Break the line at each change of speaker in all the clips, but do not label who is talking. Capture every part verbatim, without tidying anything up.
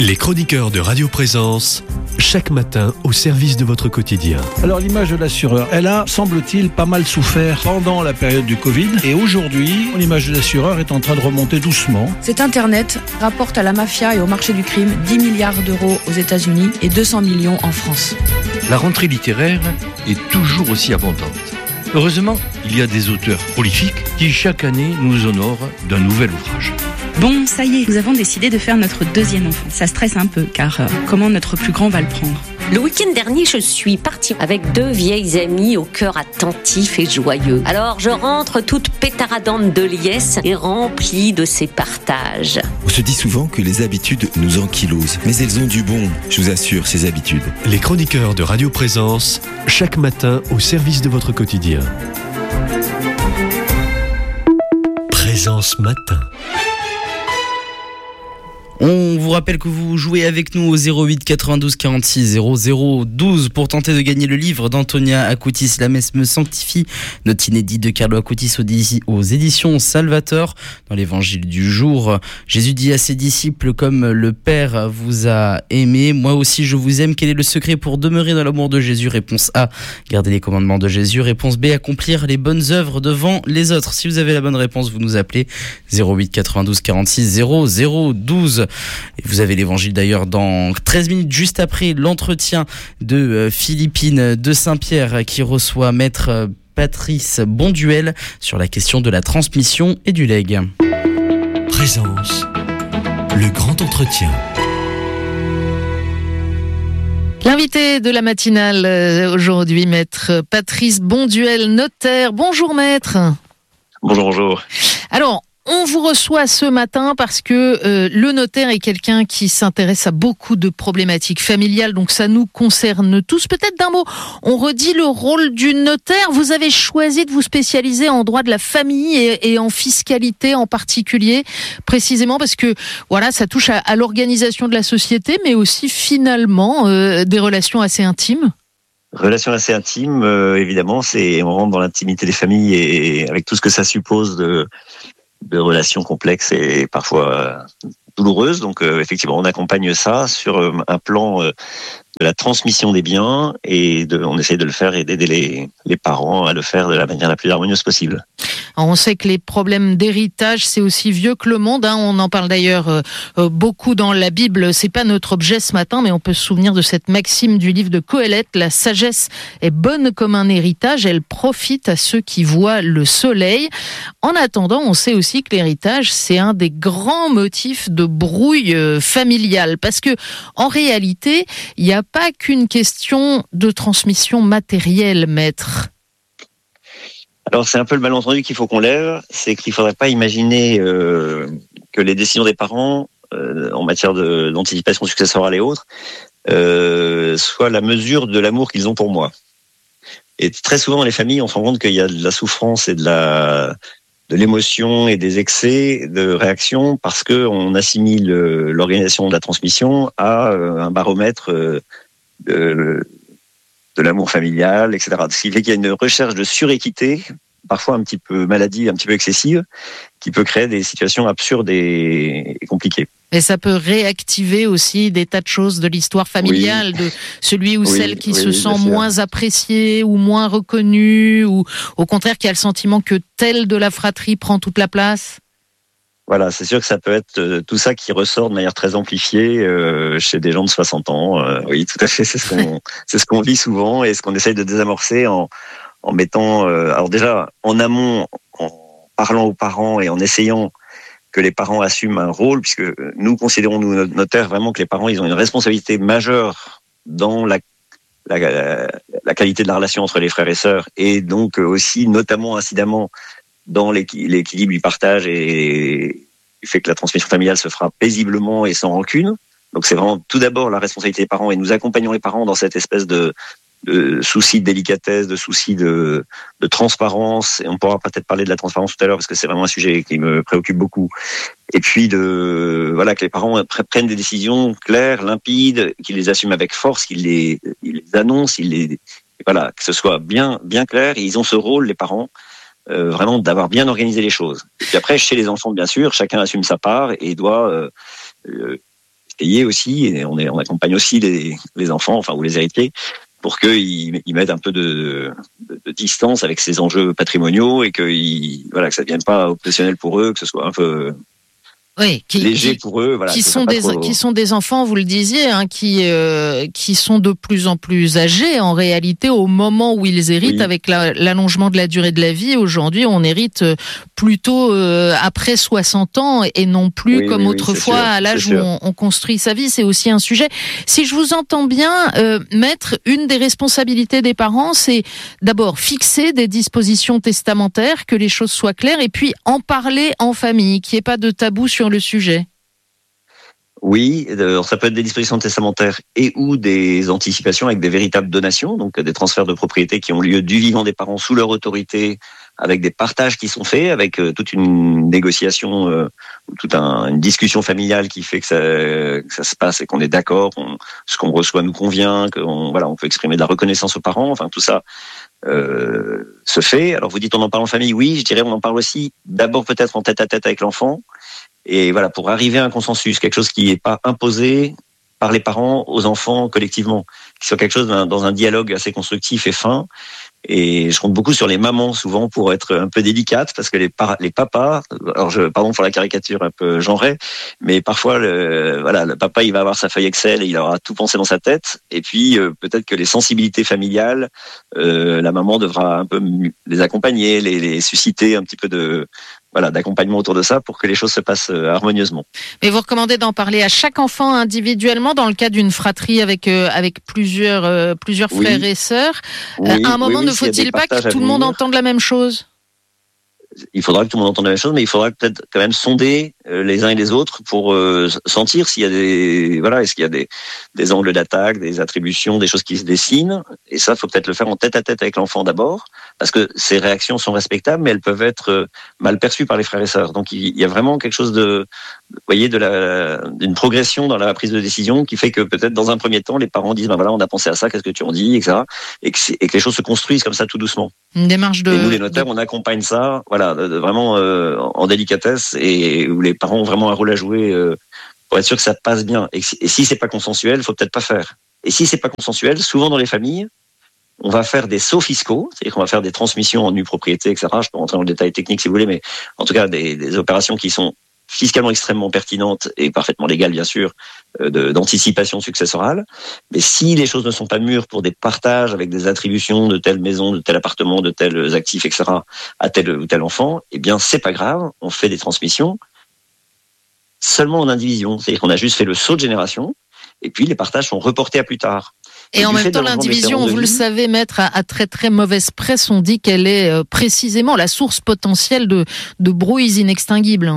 Les chroniqueurs de Radio Présence, chaque matin au service de votre quotidien.
Alors l'image de l'assureur, elle a, semble-t-il, pas mal souffert pendant la période du Covid. Et aujourd'hui, l'image de l'assureur est en train de remonter doucement.
Cet Internet rapporte à la mafia et au marché du crime dix milliards d'euros aux États-Unis et deux cents millions en France.
La rentrée littéraire est toujours aussi abondante. Heureusement, il y a des auteurs prolifiques qui chaque année nous honorent d'un nouvel ouvrage.
Bon, ça y est, nous avons décidé de faire notre deuxième enfant. Ça stresse un peu, car euh, comment notre plus grand va le prendre ?
Le week-end dernier, je suis partie avec deux vieilles amies au cœur attentif et joyeux. Alors, je rentre toute pétaradante de liesse et remplie de ces partages.
On se dit souvent que les habitudes nous ankylosent, mais elles ont du bon, je vous assure, ces habitudes.
Les chroniqueurs de Radio Présence, chaque matin au service de votre quotidien. Présence Matin.
On vous rappelle que vous jouez avec nous au zéro huit quatre-vingt-douze quarante-six zéro zéro douze pour tenter de gagner le livre d'Antonia Acutis, La messe me sanctifie, note inédite de Carlo Acutis aux éditions Salvator. Dans l'évangile du jour, Jésus dit à ses disciples: comme le Père vous a aimé, moi aussi je vous aime. Quel est le secret pour demeurer dans l'amour de Jésus? Réponse A, garder les commandements de Jésus. Réponse B, accomplir les bonnes œuvres devant les autres. Si vous avez la bonne réponse, vous nous appelez zéro huit quatre-vingt-douze quarante-six zéro zéro douze. Et vous avez l'évangile d'ailleurs dans treize minutes, juste après l'entretien de Philippine de Saint-Pierre qui reçoit maître Patrice Bonduel sur la question de la transmission et du legs.
Présence, le grand entretien.
L'invité de la matinale aujourd'hui, maître Patrice Bonduel, notaire. Bonjour maître.
Bonjour, bonjour.
Alors, on vous reçoit ce matin parce que euh, le notaire est quelqu'un qui s'intéresse à beaucoup de problématiques familiales, donc ça nous concerne tous. Peut-être d'un mot, on redit le rôle du notaire. Vous avez choisi de vous spécialiser en droit de la famille et, et en fiscalité en particulier, précisément parce que voilà, ça touche à, à l'organisation de la société, mais aussi finalement euh, des relations assez intimes.
Relation assez intime, euh, évidemment, c'est on rentre dans l'intimité des familles et, et avec tout ce que ça suppose de de relations complexes et parfois douloureuses. Donc euh, effectivement, on accompagne ça sur euh, un plan euh, de la transmission des biens et de, on essaie de le faire et d'aider les, les parents à le faire de la manière la plus harmonieuse possible.
Alors on sait que les problèmes d'héritage, c'est aussi vieux que le monde, hein. On en parle d'ailleurs euh, beaucoup dans la Bible. C'est pas notre objet ce matin, mais on peut se souvenir de cette maxime du livre de Qoéleth: la sagesse est bonne comme un héritage, elle profite à ceux qui voient le soleil. En attendant, on sait aussi que l'héritage, c'est un des grands motifs de brouille euh, familiale, parce que en réalité, il n'y a pas qu'une question de transmission matérielle, maître.
Alors c'est un peu le malentendu qu'il faut qu'on lève, c'est qu'il ne faudrait pas imaginer euh, que les décisions des parents euh, en matière de, d'anticipation successorale et autres euh, soient la mesure de l'amour qu'ils ont pour moi. Et très souvent dans les familles, on se rend compte qu'il y a de la souffrance et de la de l'émotion et des excès de réaction parce que on assimile l'organisation de la transmission à un baromètre de, de l'amour familial, et cetera. Ce qui fait qu'il y a une recherche de suréquité, parfois un petit peu maladive, un petit peu excessive, qui peut créer des situations absurdes et, et compliquées.
Et ça peut réactiver aussi des tas de choses de l'histoire familiale, oui. De celui ou oui, celle qui oui, se sent moins apprécié ou moins reconnu, ou au contraire qui a le sentiment que tel de la fratrie prend toute la place.
Voilà, c'est sûr que ça peut être euh, tout ça qui ressort de manière très amplifiée euh, chez des gens de soixante ans. Euh, oui, tout à fait, c'est ce qu'on, c'est ce qu'on vit souvent et ce qu'on essaye de désamorcer en, en mettant, euh, alors déjà en amont, en parlant aux parents et en essayant que les parents assument un rôle, puisque nous considérons, nous, notaires, vraiment que les parents, ils ont une responsabilité majeure dans la, la, la qualité de la relation entre les frères et sœurs, et donc aussi, notamment, incidemment, dans l'équilibre du partage et le fait que la transmission familiale se fera paisiblement et sans rancune. Donc c'est vraiment tout d'abord la responsabilité des parents, et nous accompagnons les parents dans cette espèce de, de souci de délicatesse, de souci de, de transparence, et on pourra peut-être parler de la transparence tout à l'heure parce que c'est vraiment un sujet qui me préoccupe beaucoup. Et puis de voilà que les parents prennent des décisions claires, limpides, qu'ils les assument avec force, qu'ils les, ils les annoncent, ils les voilà, que ce soit bien bien clair. Et ils ont ce rôle, les parents, euh, vraiment d'avoir bien organisé les choses. Et puis après, chez les enfants, bien sûr, chacun assume sa part et doit euh, euh, payer aussi, et on, est, on accompagne aussi les, les enfants, enfin ou les héritiers, pour qu'ils ils mettent un peu de, de, de distance avec ces enjeux patrimoniaux et que, ils, voilà, que ça ne devienne pas obsessionnel pour eux, que ce soit un peu...
Oui, qui,
léger
qui,
pour eux, voilà,
qui sont des
trop...
qui sont des enfants, vous le disiez, hein, qui euh, qui sont de plus en plus âgés en réalité au moment où ils héritent, oui. Avec la, l'allongement de la durée de la vie. Aujourd'hui, on hérite plutôt euh, après soixante ans et non plus oui, comme oui, autrefois oui, à l'âge où on, on construit sa vie. C'est aussi un sujet. Si je vous entends bien, euh, Maître, une des responsabilités des parents, c'est d'abord fixer des dispositions testamentaires, que les choses soient claires, et puis en parler en famille, qu'il n'y ait pas de tabou sur le sujet.
Oui, alors ça peut être des dispositions testamentaires et ou des anticipations avec des véritables donations, donc des transferts de propriété qui ont lieu du vivant des parents sous leur autorité, avec des partages qui sont faits, avec toute une négociation, euh, toute un, une discussion familiale qui fait que ça, que ça se passe et qu'on est d'accord, qu'on, ce qu'on reçoit nous convient, qu'on voilà, on peut exprimer de la reconnaissance aux parents, enfin tout ça euh, se fait. Alors vous dites on en parle en famille, oui, je dirais on en parle aussi d'abord peut-être en tête à tête avec l'enfant. Et voilà, pour arriver à un consensus, quelque chose qui n'est pas imposé par les parents aux enfants collectivement, qui soit quelque chose d'un, dans un dialogue assez constructif et fin. Et je compte beaucoup sur les mamans souvent pour être un peu délicates, parce que les, par- les papas, alors je, pardon pour la caricature un peu genrée, mais parfois le, voilà, le papa il va avoir sa feuille Excel et il aura tout pensé dans sa tête. Et puis euh, peut-être que les sensibilités familiales, euh, la maman devra un peu les accompagner, les, les susciter un petit peu de Voilà, d'accompagnement autour de ça pour que les choses se passent harmonieusement.
Mais vous recommandez d'en parler à chaque enfant individuellement dans le cas d'une fratrie avec euh, avec plusieurs euh, plusieurs frères oui. et sœurs. Oui, à un moment, oui, oui, ne faut-il pas que tout le monde entende la même chose ?
Il faudra que tout le monde entende la même chose, mais il faudra peut-être quand même sonder les uns et les autres pour euh, sentir s'il y a des voilà, est-ce qu'il y a des des angles d'attaque, des attributions, des choses qui se dessinent. Et ça, faut peut-être le faire en tête à tête avec l'enfant d'abord, parce que ces réactions sont respectables, mais elles peuvent être mal perçues par les frères et sœurs. Donc il y a vraiment quelque chose de, vous voyez, de la d'une progression dans la prise de décision qui fait que peut-être dans un premier temps, les parents disent ben voilà, on a pensé à ça, qu'est-ce que tu en dis, et cetera. Et que, et que les choses se construisent comme ça tout doucement.
Une démarche de.
Et nous, les notaires,
de...
on accompagne ça, voilà, de, de, vraiment euh, en délicatesse, et où les parents ont vraiment un rôle à jouer euh, pour être sûr que ça passe bien. Et, et si c'est pas consensuel, il faut peut-être pas faire. Et si c'est pas consensuel, souvent dans les familles, on va faire des sauts fiscaux, c'est-à-dire qu'on va faire des transmissions en nue propriété, et cetera. Je peux rentrer dans le détail technique si vous voulez, mais en tout cas des, des opérations qui sont fiscalement extrêmement pertinentes et parfaitement légales, bien sûr, euh, de, d'anticipation successorale. Mais si les choses ne sont pas mûres pour des partages avec des attributions de telle maison, de tel appartement, de tels actifs, et cetera, à tel ou tel enfant, eh bien, c'est pas grave. On fait des transmissions seulement en indivision. C'est-à-dire qu'on a juste fait le saut de génération et puis les partages sont reportés à plus tard.
Et, et en même temps, l'indivision, vous le savez, Maître, à, à très très mauvaise presse, on dit qu'elle est euh, précisément la source potentielle de, de brouilles inextinguibles.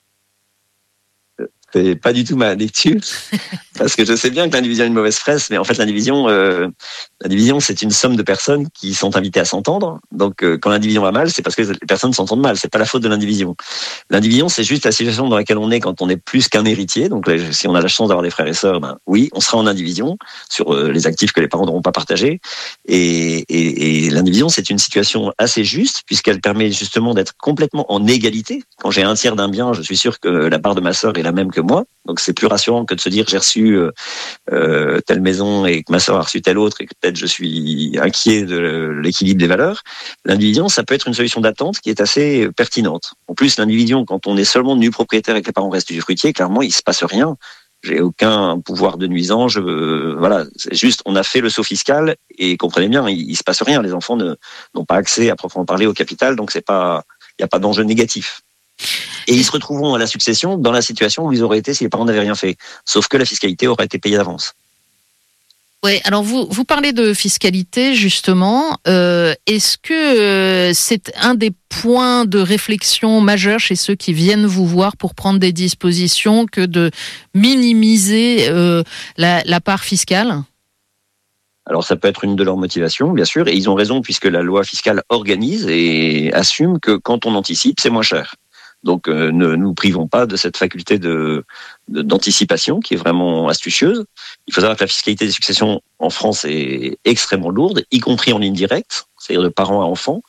C'est pas du tout ma lecture, parce que je sais bien que l'indivision a une mauvaise presse, mais en fait l'indivision, euh, l'indivision c'est une somme de personnes qui sont invitées à s'entendre. Donc euh, quand l'indivision va mal, c'est parce que les personnes s'entendent mal. C'est pas la faute de l'indivision. L'indivision, c'est juste la situation dans laquelle on est quand on est plus qu'un héritier. Donc là, si on a la chance d'avoir des frères et sœurs, ben oui, on sera en indivision sur euh, les actifs que les parents n'auront pas partagés. Et, et, et l'indivision, c'est une situation assez juste puisqu'elle permet justement d'être complètement en égalité. Quand j'ai un tiers d'un bien, je suis sûr que la part de ma sœur est la même que moi. Donc c'est plus rassurant que de se dire j'ai reçu euh, euh, telle maison et que ma sœur a reçu telle autre et que peut-être je suis inquiet de l'équilibre des valeurs. L'indivision, ça peut être une solution d'attente qui est assez pertinente. En plus, l'indivision, quand on est seulement nu propriétaire et que les parents restent usufruitiers, clairement il se passe rien. J'ai aucun pouvoir de nuisance. Je, euh, voilà, c'est juste on a fait le saut fiscal et comprenez bien, il, il se passe rien. Les enfants ne, n'ont pas accès à proprement parler au capital, donc c'est pas, il n'y a pas d'enjeu négatif. Et ils se retrouveront à la succession dans la situation où ils auraient été si les parents n'avaient rien fait. Sauf que la fiscalité aura été payée d'avance.
Oui, alors vous, vous parlez de fiscalité justement. Euh, est-ce que euh, c'est un des points de réflexion majeurs chez ceux qui viennent vous voir pour prendre des dispositions que de minimiser euh, la, la part fiscale ?
Alors ça peut être une de leurs motivations, bien sûr, et ils ont raison puisque la loi fiscale organise et assume que quand on anticipe, c'est moins cher. Donc euh, ne nous privons pas de cette faculté de, de d'anticipation qui est vraiment astucieuse. Il faut savoir que la fiscalité des successions en France est extrêmement lourde, y compris en ligne directe, c'est-à-dire de parents à enfants.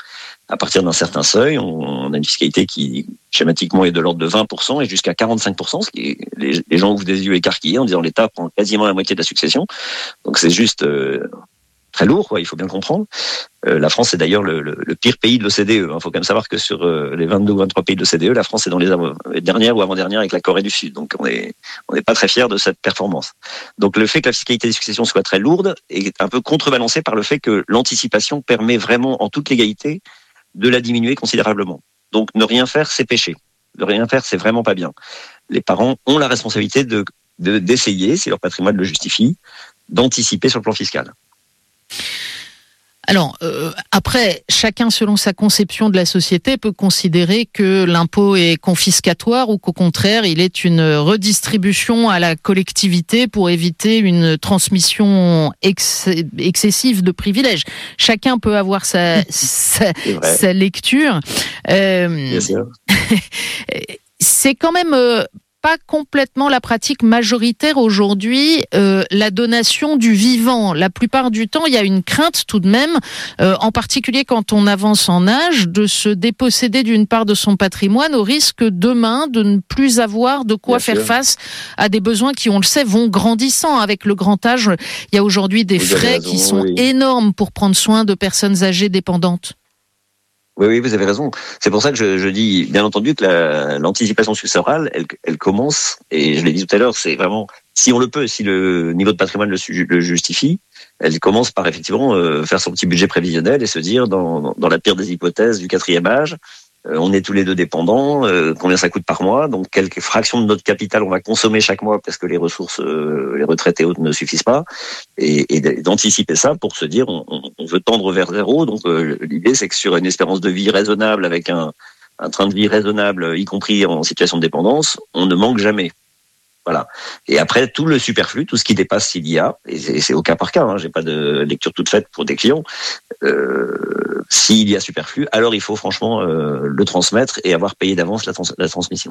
À partir d'un certain seuil, on, on a une fiscalité qui, schématiquement, est de l'ordre de vingt pour cent et jusqu'à quarante-cinq pour cent, ce qui est, les, les gens ouvrent des yeux écarquillés en disant l'État prend quasiment la moitié de la succession. Donc c'est juste euh, très lourd, quoi, il faut bien le comprendre. Euh, la France est d'ailleurs le, le, le pire pays de l'O C D E. Il hein. faut quand même savoir que sur euh, les vingt-deux ou vingt-trois pays de l'O C D E, la France est dans les, les dernières ou avant-dernières avec la Corée du Sud. Donc on est on n'est pas très fiers de cette performance. Donc le fait que la fiscalité des successions soit très lourde est un peu contrebalancé par le fait que l'anticipation permet vraiment en toute légalité de la diminuer considérablement. Donc ne rien faire, c'est péché. Ne rien faire, c'est vraiment pas bien. Les parents ont la responsabilité de, de d'essayer, si leur patrimoine le justifie, d'anticiper sur le plan fiscal.
Alors, euh, après, chacun selon sa conception de la société peut considérer que l'impôt est confiscatoire ou qu'au contraire, il est une redistribution à la collectivité pour éviter une transmission ex- excessive de privilèges. Chacun peut avoir sa, sa, sa lecture. Euh,
Bien sûr.
C'est quand même... Euh, pas complètement la pratique majoritaire aujourd'hui, euh, la donation du vivant. La plupart du temps, il y a une crainte tout de même, euh, en particulier quand on avance en âge, de se déposséder d'une part de son patrimoine au risque demain de ne plus avoir de quoi Bien faire sûr. face à des besoins qui, on le sait, vont grandissant. Avec le grand âge, il y a aujourd'hui des Vous frais raison, qui sont oui. énormes pour prendre soin de personnes âgées dépendantes.
Oui, oui, vous avez raison. C'est pour ça que je, je dis, bien entendu, que la, l'anticipation successorale, elle, elle commence, et je l'ai dit tout à l'heure, c'est vraiment, si on le peut, si le niveau de patrimoine le, le justifie, elle commence par effectivement euh, faire son petit budget prévisionnel et se dire, dans, dans la pire des hypothèses du quatrième âge, euh, on est tous les deux dépendants, euh, combien ça coûte par mois, donc quelques fractions de notre capital on va consommer chaque mois parce que les ressources, euh, les retraites et autres ne suffisent pas, et, et d'anticiper ça pour se dire, on, on veut tendre vers zéro. Donc euh, l'idée c'est que sur une espérance de vie raisonnable, avec un, un train de vie raisonnable, y compris en situation de dépendance, on ne manque jamais. Voilà. Et après, tout le superflu, tout ce qui dépasse s'il y a, et c'est, c'est au cas par cas, hein, j'ai pas de lecture toute faite pour des clients, euh, s'il y a superflu, alors il faut franchement euh, le transmettre et avoir payé d'avance la, trans- la transmission.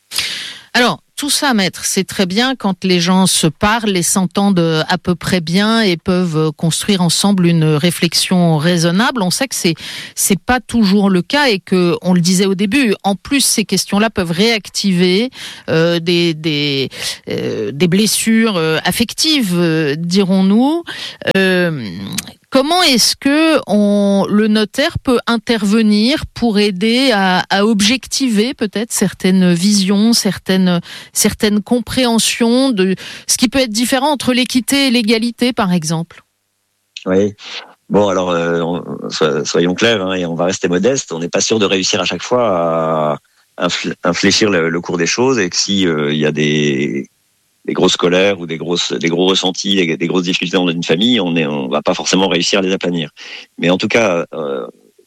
Alors, tout ça, maître, c'est très bien quand les gens se parlent et s'entendent à peu près bien et peuvent construire ensemble une réflexion raisonnable. On sait que c'est c'est pas toujours le cas et que, on le disait au début, en plus ces questions-là peuvent réactiver euh, des des euh, des blessures euh, affectives, euh, dirons-nous. Euh, Comment est-ce que on, le notaire peut intervenir pour aider à, à objectiver peut-être certaines visions, certaines, certaines compréhensions de ce qui peut être différent entre l'équité et l'égalité, par exemple?
Oui. Bon, alors, euh, on, soyons clairs, hein, et on va rester modeste. On n'est pas sûr de réussir à chaque fois à infléchir le, le cours des choses, et que si euh, il y a des des grosses colères ou des grosses, des gros ressentis, des, des grosses difficultés dans une famille, on est, on va pas forcément réussir à les aplanir. Mais en tout cas, euh,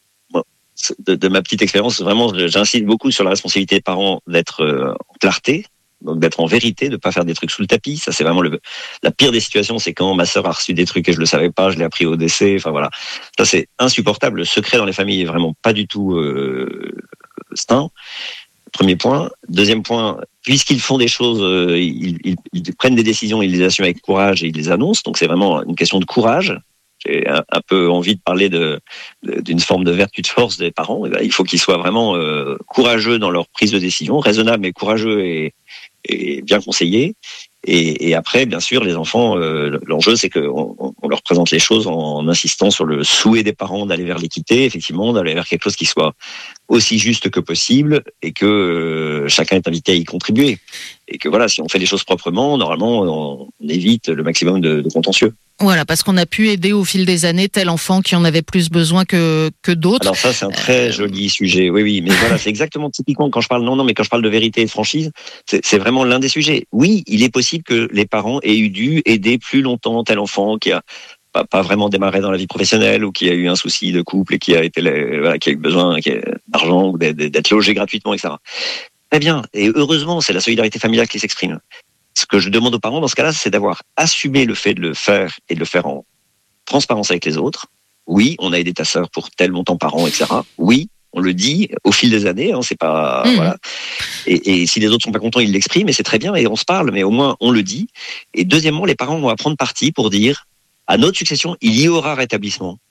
de, de ma petite expérience, vraiment, j'insiste beaucoup sur la responsabilité des parents d'être euh, en clarté, donc d'être en vérité, de pas faire des trucs sous le tapis. Ça, c'est vraiment le, la pire des situations, c'est quand ma sœur a reçu des trucs et je le savais pas, je l'ai appris au décès. Enfin voilà, ça c'est insupportable. Le secret dans les familles est vraiment pas du tout euh, sain. Premier point. Deuxième point, puisqu'ils font des choses, euh, ils, ils, ils prennent des décisions, ils les assument avec courage et ils les annoncent. Donc c'est vraiment une question de courage. J'ai un, un peu envie de parler de, de, d'une forme de vertu de force des parents. Et ben, il faut qu'ils soient vraiment euh, courageux dans leur prise de décision, raisonnables mais courageux et, et bien conseillés. Et, et après, bien sûr, les enfants, euh, l'enjeu, c'est qu'on on leur présente les choses en insistant sur le souhait des parents d'aller vers l'équité, effectivement, d'aller vers quelque chose qui soit aussi juste que possible, et que euh, chacun est invité à y contribuer. Et que voilà, si on fait les choses proprement, normalement, on, on évite le maximum de, de contentieux.
Voilà, parce qu'on a pu aider au fil des années tel enfant qui en avait plus besoin que, que d'autres.
Alors ça, c'est un très euh... joli sujet. Oui, oui, mais voilà, c'est exactement typiquement quand je parle, non, non, mais quand je parle de vérité et de franchise, c'est, c'est vraiment l'un des sujets. Oui, il est possible que les parents aient eu dû aider plus longtemps tel enfant qui a pas, pas vraiment démarré dans la vie professionnelle ou qui a eu un souci de couple et qui a été, voilà, qui a eu besoin qui a, d'argent ou d'être logé gratuitement, et cetera. Très bien. Et heureusement, c'est la solidarité familiale qui s'exprime. Ce que je demande aux parents dans ce cas-là, c'est d'avoir assumé le fait de le faire et de le faire en transparence avec les autres. Oui, on a aidé ta sœur pour tel montant par an, et cetera. Oui, on le dit au fil des années, hein, c'est pas mmh. voilà. Et, et si les autres sont pas contents, ils l'expriment et c'est très bien et on se parle, mais au moins on le dit. Et deuxièmement, les parents vont prendre parti pour dire à notre succession, il y aura rétablissement.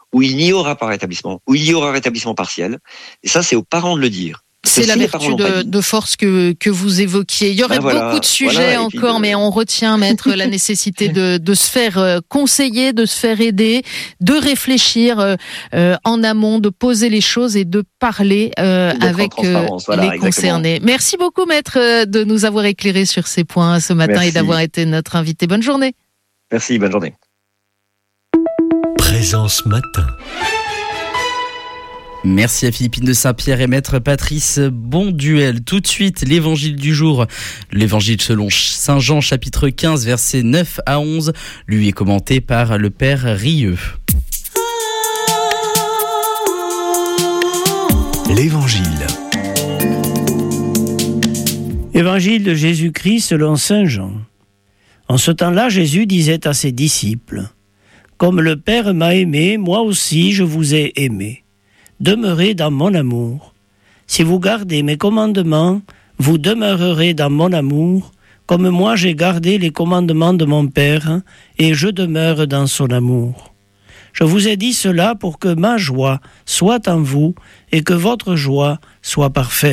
où il n'y aura pas rétablissement, où il y aura rétablissement partiel. Et ça, c'est aux parents de le dire.
C'est la vertu de, de force que, que vous évoquiez. Il y aurait ben voilà, beaucoup de sujets voilà, encore, de... mais on retient, maître, la nécessité de, de se faire conseiller, de se faire aider, de réfléchir euh, en amont, de poser les choses et de parler euh, avec euh, voilà, les concernés. Exactement. Merci beaucoup, maître, de nous avoir éclairé sur ces points ce matin. Merci. Et d'avoir été notre invité. Bonne journée.
Merci, bonne journée.
Présence matin.
Merci à Philippine de Saint-Pierre et maître Patrice Bonduel. Tout de suite, l'évangile du jour. L'évangile selon Saint Jean, chapitre quinze, versets neuf à onze, lui est commenté par le père Rieux.
L'évangile.
Évangile de Jésus-Christ selon Saint Jean. En ce temps-là, Jésus disait à ses disciples : « Comme le Père m'a aimé, moi aussi je vous ai aimé. Demeurez dans mon amour. Si vous gardez mes commandements, vous demeurerez dans mon amour, comme moi j'ai gardé les commandements de mon Père, et je demeure dans son amour. Je vous ai dit cela pour que ma joie soit en vous, et que votre joie soit parfaite. »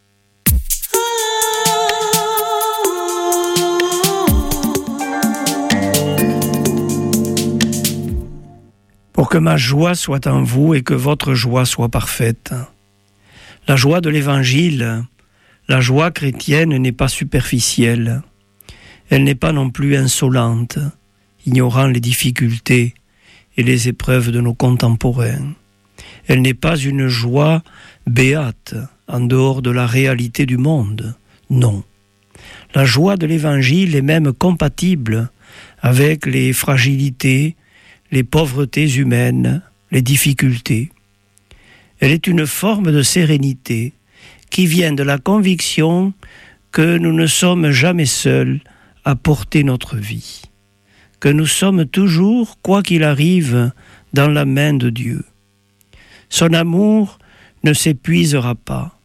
Pour que ma joie soit en vous et que votre joie soit parfaite. La joie de l'Évangile, la joie chrétienne n'est pas superficielle. Elle n'est pas non plus insolente, ignorant les difficultés et les épreuves de nos contemporains. Elle n'est pas une joie béate, en dehors de la réalité du monde. Non. La joie de l'Évangile est même compatible avec les fragilités, les pauvretés humaines, les difficultés. Elle est une forme de sérénité qui vient de la conviction que nous ne sommes jamais seuls à porter notre vie, que nous sommes toujours, quoi qu'il arrive, dans la main de Dieu. Son amour ne s'épuisera pas.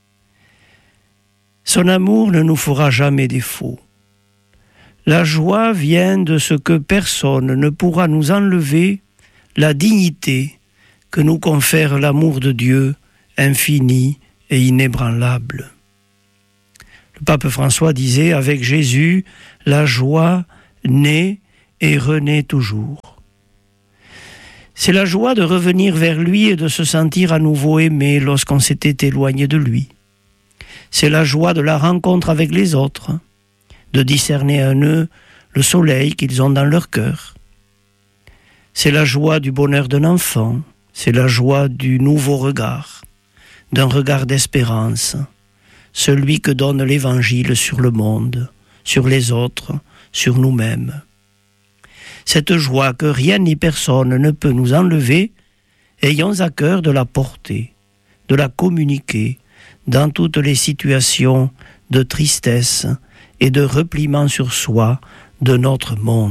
Son amour ne nous fera jamais défaut. La joie vient de ce que personne ne pourra nous enlever, la dignité que nous confère l'amour de Dieu, infini et inébranlable. Le pape François disait, avec Jésus, la joie naît et renaît toujours. C'est la joie de revenir vers lui et de se sentir à nouveau aimé lorsqu'on s'était éloigné de lui. C'est la joie de la rencontre avec les autres, de discerner en eux le soleil qu'ils ont dans leur cœur. C'est la joie du bonheur d'un enfant, c'est la joie du nouveau regard, d'un regard d'espérance, celui que donne l'Évangile sur le monde, sur les autres, sur nous-mêmes. Cette joie que rien ni personne ne peut nous enlever, ayons à cœur de la porter, de la communiquer dans toutes les situations de tristesse et de repliement sur soi de notre monde.